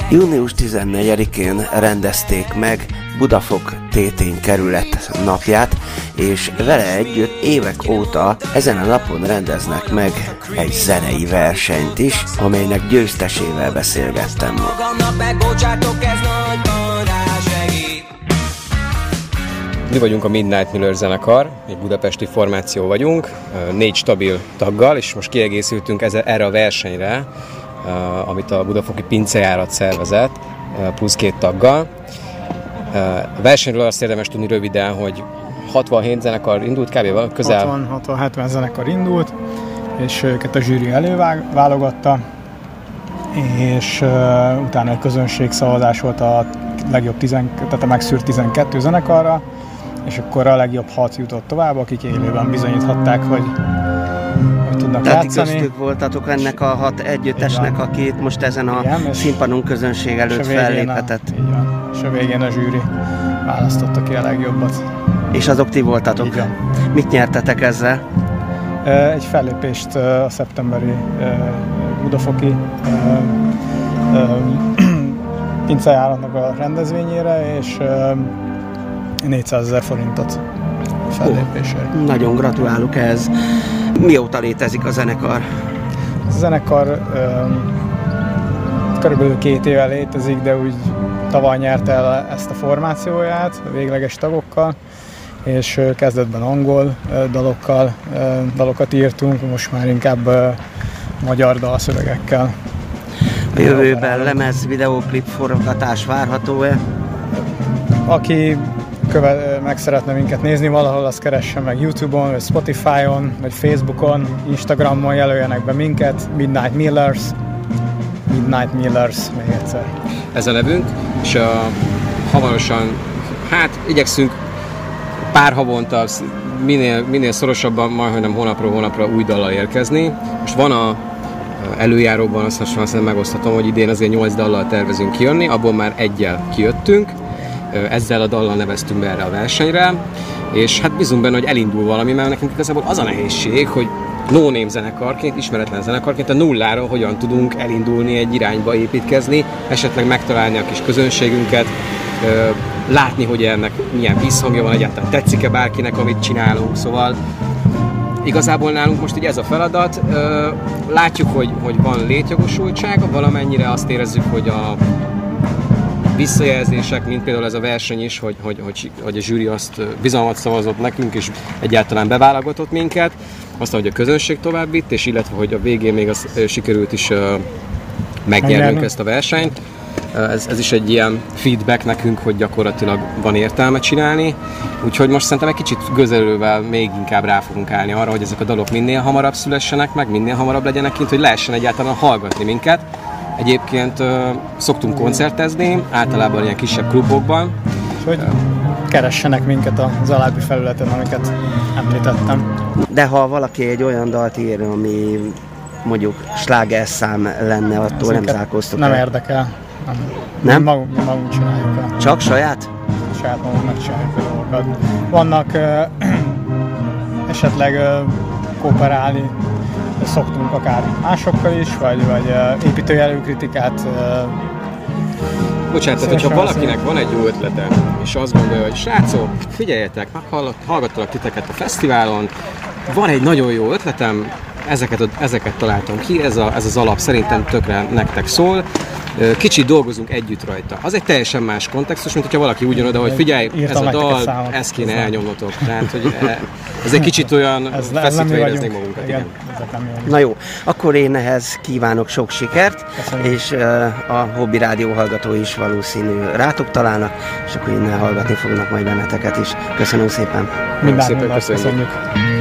Június 14-én rendezték meg Budafok Tétény kerület napját, és vele együtt évek óta ezen a napon rendeznek meg egy zenei versenyt is, amelynek győztesével beszélgettem. Mi vagyunk a Midnight Miller zenekar, egy budapesti formáció vagyunk, 4 stabil taggal, és most kiegészültünk erre a versenyre, amit a Budafoki Pincejárat szervezett, plusz 2 taggal. A versenyről azt érdemes tudni röviden, hogy 67 zenekar indult, kb. Közel... 60-70 zenekar indult, és őket a zsűri előválogatta, és utána egy közönségszavazás volt a legjobb tehát a megszűrt 12 zenekarra, és akkor a legjobb 6 jutott tovább, akik élőben bizonyíthatták, hogy tudnak játszani. Tehát köztük voltatok ennek a 6 együttesnek, akit most ezen a színpadon közönség előtt felléphetett. És a végén a zsűri választotta ki a legjobbat. És azok ti voltatok? Igen. Mit nyertetek ezzel? Egy fellépést a szeptemberi budafoki Pincejáratnak a rendezvényére, és 400 000 forintot fellépésére. Nagyon gratulálok ehhez. Mióta létezik a zenekar? A zenekar körülbelül 2 éve létezik, de úgy tavaly nyerte el ezt a formációját a végleges tagokkal, és kezdetben angol dalokat írtunk, most már inkább magyar dalszövegekkel. A jövőben lemez, videóklip forgatás várható-e? Aki meg szeretne minket nézni valahol, azt keressen meg YouTube-on, vagy Spotify-on, vagy Facebookon, Instagramon jelöljenek be minket, Midnight Millers, még egyszer. Ez a nevünk, és hamarosan, igyekszünk pár havonta, minél szorosabban, majdnem hónapról hónapra új dallal érkezni. Most van a előjáróban, azt megoszthatom, hogy idén azért 8 dallal tervezünk kijönni, abból már 1-jel kijöttünk. Ezzel a dallal neveztünk be erre a versenyre, és hát bízunk benne, hogy elindul valami, mert nekünk igazából az a nehézség, hogy no-name zenekarként, ismeretlen zenekarként a nulláról hogyan tudunk elindulni egy irányba építkezni, esetleg megtalálni a kis közönségünket, látni, hogy ennek milyen visszhangja van, egyáltalán tetszik-e bárkinek, amit csinálunk, szóval igazából nálunk most így ez a feladat. Látjuk, hogy van létjogosultság, valamennyire azt érezzük, hogy a visszajelzések, mint például ez a verseny is, hogy a zsűri azt bizalmat szavazott nekünk, és egyáltalán beválogatott minket. Aztán, hogy a közönség tovább vitt, és illetve, hogy a végén még az sikerült is megnyernünk ezt a versenyt. Ez is egy ilyen feedback nekünk, hogy gyakorlatilag van értelme csinálni. Úgyhogy most szerintem egy kicsit gözelővel még inkább rá fogunk állni arra, hogy ezek a dalok minél hamarabb szülessenek meg, minél hamarabb legyenek kint, hogy lehessen egyáltalán hallgatni minket. Egyébként szoktunk koncertezni, általában ilyen kisebb klubokban. Hogy keressenek minket az alábbi felületen, amiket említettem. De ha valaki egy olyan dalt ír, ami mondjuk slágerszám lenne, attól nem zárkóztok el? Nem érdekel. Nem? Magunk csináljuk el. Csak saját? Saját magunknak csináljuk a dolgokat. Vannak esetleg kooperálni, szoktunk akár másokkal is, vagy építőjelű kritikát. Bocsánat, hogyha valakinek van egy jó ötlete, és azt gondolja, hogy srácok, figyeljetek, meghallgattalak titeket a fesztiválon, van egy nagyon jó ötletem, ezeket találtam ki, ez az alap szerintem tökre nektek szól, kicsit dolgozunk együtt rajta. Az egy teljesen más kontextus, mint hogyha valaki úgy jön oda, hogy figyelj, ez a dal, ezt kéne elnyomnotok. Tehát, hogy ez egy kicsit olyan feszítve éreznék magunkat. Igen. Na jó, akkor én ehhez kívánok sok sikert, köszönjük. És a Hobby Rádió hallgatói is valószínű rátok találnak, és akkor innen hallgatni fognak majd benneteket is. Köszönöm szépen. Minden szépen köszönjük.